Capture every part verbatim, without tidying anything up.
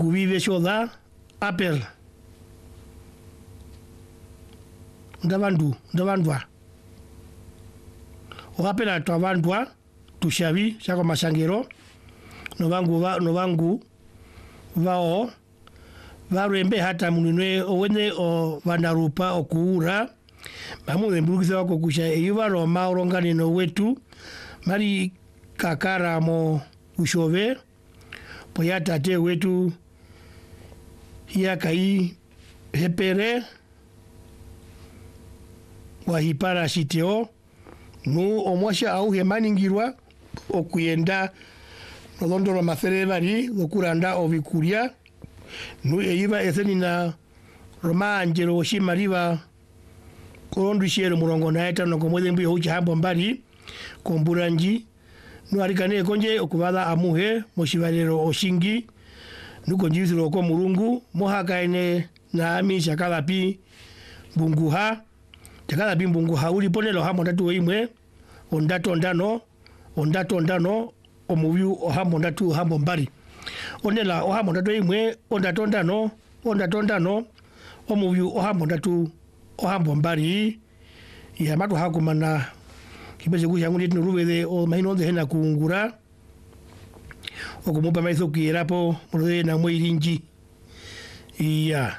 guvive shoda apel ndavandu ndavandwa o apela twavandwa tushavi chako masangero no vangu va no vangu vao varembe hata munwe owene o vanarupa okuura mamu mbulukisa wako kusha yuva ro maurongani no wetu mari kakara mo ushove poyata te wetu ya kai hepere wa hipara siteo no omwasha au hemaningirwa okuyenda nolondoro mafere bari okuranda obikuria no eiva etheni na Roma Angelo Shimariva korondu shero murongo na eta no komwede mbuye huchi hambo mbali komburanji no arikane konje okubada amuhe moshivalero oshingi nuko njiziro ko murungu mohakaine na ami shakala pi bunguha shakala pi bunguha uli ponelo hamo ndatu imwe ondato ndano ondato ndano omuyu ohamo ndatu hambo mbali onela ohamo ndatu imwe ondato ndano ondato ndano omuyu ohamo ndatu ohambo mbali ya matu hakumana kibese kusha ngundi nurubede o mahino de hena kungura okumupa maizo kirapo murode na mwirinji iya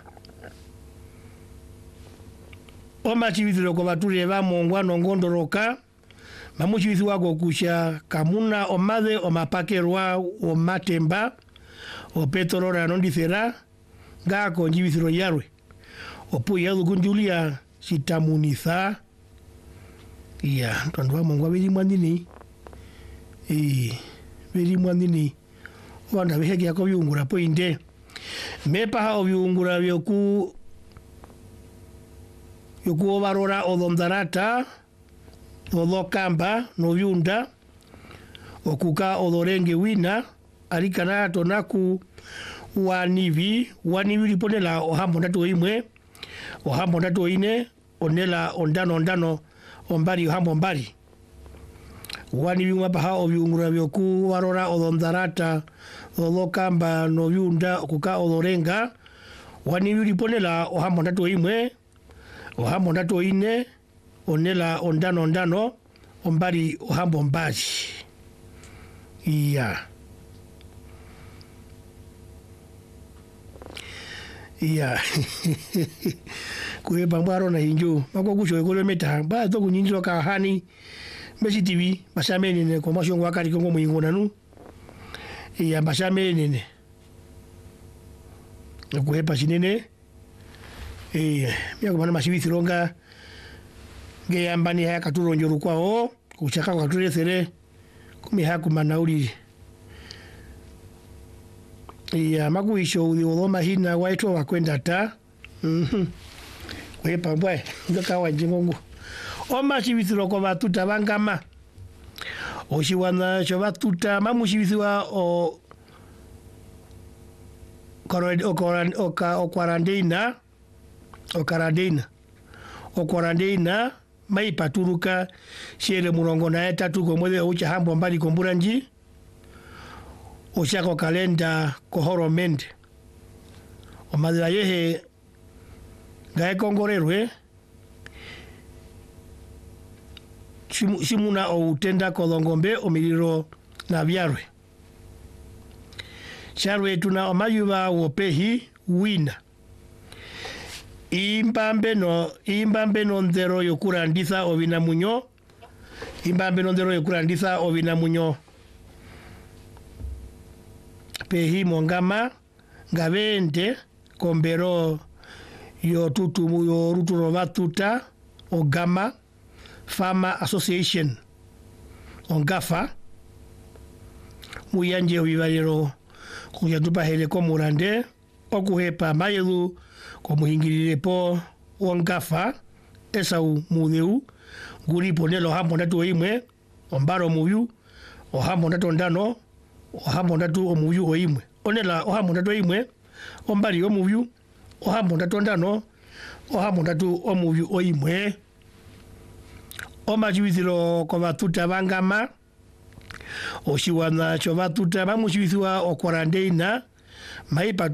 oma chiviziro ko bature ba mongwano ngondoroka mamuchivizi wako kusha kamuna omade omapakerwa o matemba o petrora nondicera ga ko njiviziro yarwe opuya dukunjulia sitamuniza iya tondu mongwa biri mwandini eh biri mwandini wanda biheke yako byungura poinde mepa ha byungura byoku yoku barora odondarata odokamba no byunda okuka odorenge wina alikana tonaku wanivi wanivi liponela ohambo ndatu imwe ohambo ndatu ine onela ondano ondano ombari ohambo mbari wanivi mwapa ha obyungura byoku warora odondarata odokamba no byunda okuka odorenga wanivi liponela ohambo ndatu imwe ohambo ndatu ine onela ondano ondano ombari ohambo mbari iya iya kuye pambaro na injo mako kusho ekolo meta ba to kunyinzo ka hani mesi tv basamene ne ko masho ngwa kali kongo mwingona nu iya basamene ne kuye pasinene eh mya ko bana masibisi ronga ge yambani haya katuro njoro kwao kuchaka kature sere kumi haku manauli iya makuisho ulioloma hina waito wakwenda ta mhm kwe pambwe ndoka wanjingongo oma chibisiro ko batuta bangama oshiwana cho batuta mamushibisiwa o koro okoran oka okwarandina okarandina okwarandina mai paturuka shere murongo na etatu ko mwede ucha hambo mbali komburanji oshako kalenda kohoro mende omadira yehe gae kongorerwe simuna o utenda kolongombe omiliro na byarwe sharwe tuna omayuba wopehi wina imbambe no imbambe no ndero yokurandisa obina munyo imbambe no ndero yokurandisa obina munyo pehi mongama ngavende kombero yo tutu yo ruturo batuta ogama Farmer Association ongafa muyanje obibalero kuyatupa hele ko murande okuhepa mayedu ko muhingirire po ongafa esau mudeu guri ponelo hambo ndatu imwe ombaro muyu o hambo ndatu ndano o hambo ndatu omuyu oimwe onela o hambo ndatu imwe ombari omuyu o hambo ndatu ndano o hambo ndatu omuyu oimwe omajibiziro ko batuta bangama oshiwana cho batuta bamushibizwa o quarantena maipa